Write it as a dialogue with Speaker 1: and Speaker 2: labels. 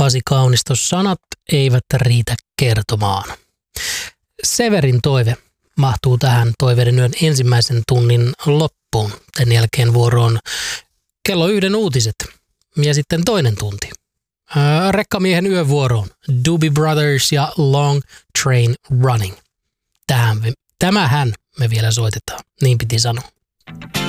Speaker 1: Pasi Kaunisto, sanat eivät riitä kertomaan. Severin toive mahtuu tähän Toiveiden yön ensimmäisen tunnin loppuun. Sen jälkeen vuoroon kello 1 uutiset ja sitten toinen tunti. Rekkamiehen yövuoroon Doobie Brothers ja Long Train Running. Tämähän me vielä soitetaan, niin piti sanoa.